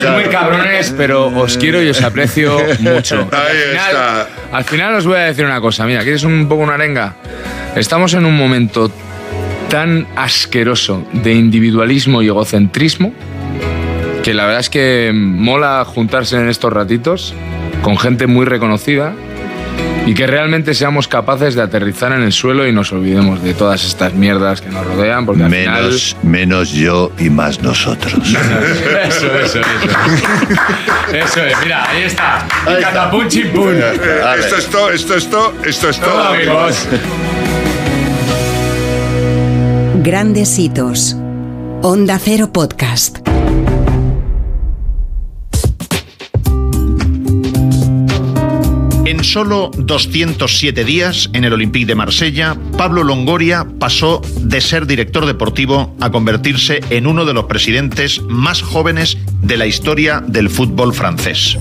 Muy cabrones, pero os quiero y os aprecio mucho. Al final os voy a decir una cosa. Mira, ¿quieres un poco una arenga? Estamos en un momento tan asqueroso de individualismo y egocentrismo que la verdad es que mola juntarse en estos ratitos con gente muy reconocida y que realmente seamos capaces de aterrizar en el suelo y nos olvidemos de todas estas mierdas que nos rodean, porque al final... Menos yo y más nosotros. Eso es. Mira, ahí está. Catapum chimpún. Esto es todo. Amigos. Grandes hitos. Onda Cero Podcast. En solo 207 días, en el Olympique de Marsella, Pablo Longoria pasó de ser director deportivo a convertirse en uno de los presidentes más jóvenes de la historia del fútbol francés.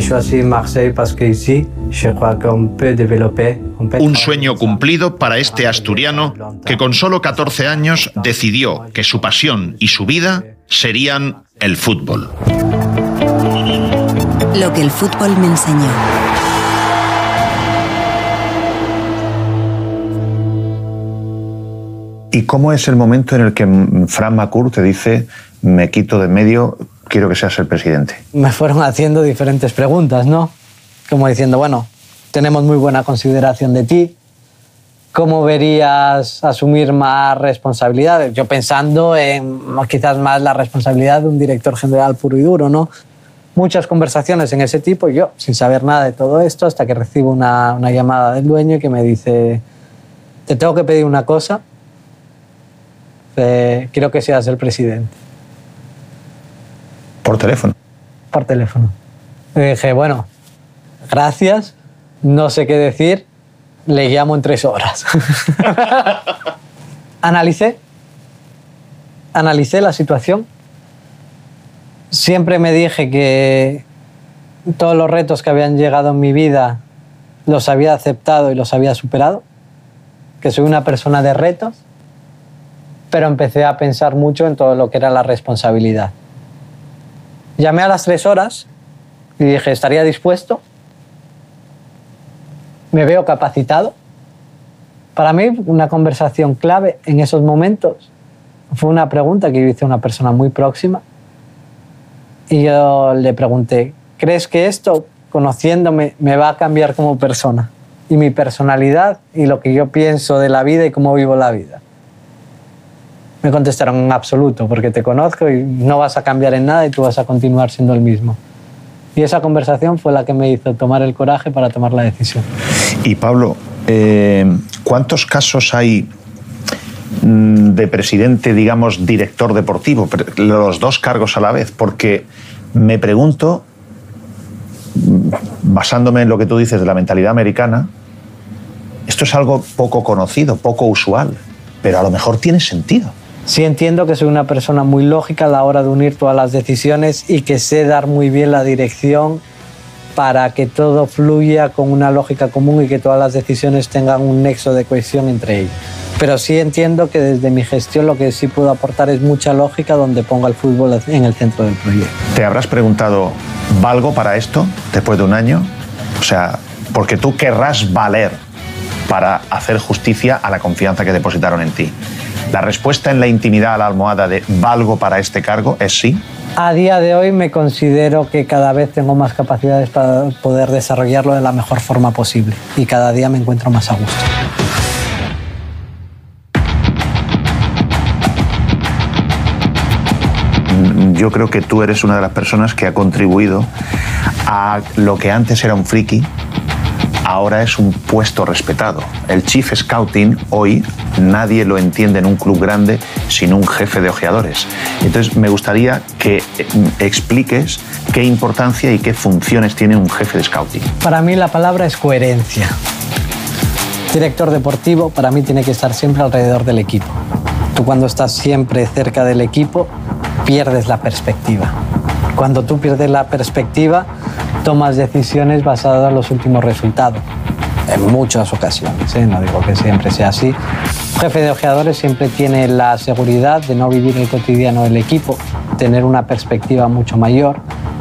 Un sueño cumplido para este asturiano que con solo 14 años decidió que su pasión y su vida serían el fútbol. Lo que el fútbol me enseñó. ¿Y cómo es el momento en el que Fran Macour te dice, me quito de en medio, quiero que seas el presidente? Me fueron haciendo diferentes preguntas, ¿no? Como diciendo, bueno, tenemos muy buena consideración de ti, ¿cómo verías asumir más responsabilidades? Yo pensando en quizás más la responsabilidad de un director general puro y duro, ¿no? Muchas conversaciones en ese tipo, y yo sin saber nada de todo esto, hasta que recibo una llamada del dueño que me dice, te tengo que pedir una cosa, quiero que seas el presidente. ¿Por teléfono? Por teléfono. Y dije, bueno, gracias, no sé qué decir, le llamo en 3 horas. Analicé la situación. Siempre me dije que todos los retos que habían llegado en mi vida los había aceptado y los había superado, que soy una persona de retos, pero empecé a pensar mucho en todo lo que era la responsabilidad. Llamé a las 3 horas y dije, ¿estaría dispuesto? ¿Me veo capacitado? Para mí, una conversación clave en esos momentos fue una pregunta que yo hice a una persona muy próxima y yo le pregunté, ¿crees que esto, conociéndome, me va a cambiar como persona? Y mi personalidad y lo que yo pienso de la vida y cómo vivo la vida. Me contestaron en absoluto, porque te conozco y no vas a cambiar en nada y tú vas a continuar siendo el mismo. Y esa conversación fue la que me hizo tomar el coraje para tomar la decisión. Y Pablo, ¿cuántos casos hay de presidente, digamos, director deportivo? Los 2 cargos a la vez, porque me pregunto, basándome en lo que tú dices de la mentalidad americana, esto es algo poco conocido, poco usual, pero a lo mejor tiene sentido. Sí entiendo que soy una persona muy lógica a la hora de unir todas las decisiones y que sé dar muy bien la dirección para que todo fluya con una lógica común y que todas las decisiones tengan un nexo de cohesión entre ellas. Pero sí entiendo que desde mi gestión lo que sí puedo aportar es mucha lógica donde ponga el fútbol en el centro del proyecto. ¿Te habrás preguntado, ¿valgo para esto después de un año? O sea, porque tú querrás valer para hacer justicia a la confianza que depositaron en ti. ¿La respuesta en la intimidad a la almohada de ¿valgo para este cargo? ¿Es sí? A día de hoy me considero que cada vez tengo más capacidades para poder desarrollarlo de la mejor forma posible y cada día me encuentro más a gusto. Yo creo que tú eres una de las personas que ha contribuido a lo que antes era un friki, ahora es un puesto respetado. El Chief Scouting hoy nadie lo entiende en un club grande sin un jefe de ojeadores. Entonces me gustaría que expliques qué importancia y qué funciones tiene un jefe de scouting. Para mí la palabra es coherencia. Director deportivo para mí tiene que estar siempre alrededor del equipo. Tú cuando estás siempre cerca del equipo pierdes la perspectiva. Cuando tú pierdes la perspectiva tomas decisiones basadas en los últimos resultados. En muchas ocasiones, no digo que siempre sea así. Un jefe de ojeadores siempre tiene la seguridad de no vivir el cotidiano del equipo, tener una perspectiva mucho mayor